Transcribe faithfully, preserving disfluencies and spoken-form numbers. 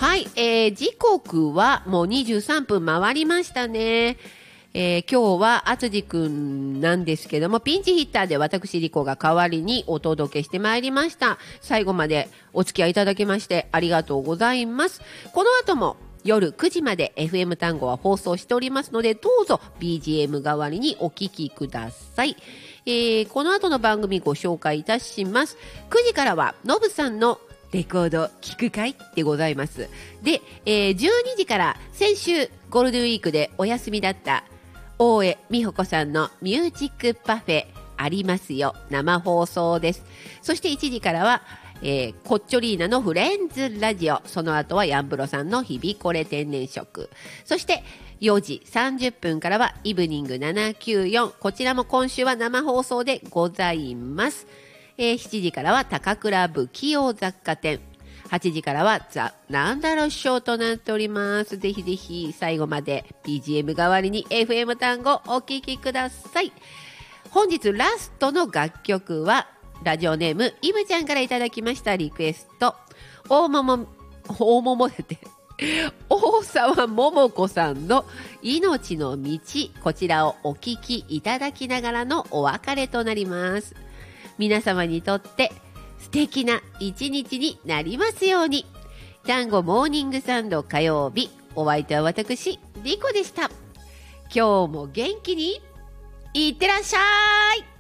はい、えー、時刻はもうにじゅうさんぷん回りましたね。えー、今日はあつじくんなんですけども、ピンチヒッターで私リコが代わりにお届けしてまいりました。最後までお付き合いいただきましてありがとうございます。この後も夜くじまで エフエム 単語は放送しておりますので、どうぞ ビージーエム 代わりにお聞きください。えー、この後の番組ご紹介いたします。くじからはのぶさんのレコード聞く会でございます。で、えー、じゅうにじから先週ゴールデンウィークでお休みだった大江美穂子さんのミュージックパフェありますよ、生放送です。そしていちじからは、えー、コッチョリーナのフレンズラジオ、その後はヤンブロさんの日々これ天然食、そしてよじさんじゅっぷんからはイブニングななきゅうよん、こちらも今週は生放送でございます。えー、しちじからは高倉不器用雑貨店、はちじからはザ・なんだろうショーとなっております。ぜひぜひ最後まで ビージーエム 代わりに エフエム 単語お聞きください。本日ラストの楽曲はラジオネームイブちゃんからいただきましたリクエスト、大桃大桃でて大沢桃子さんの命の道、こちらをお聞きいただきながらのお別れとなります。皆様にとって素敵な一日になりますように。単語モーニングサンド火曜日、お相手は私リコでした。今日も元気にいってらっしゃい。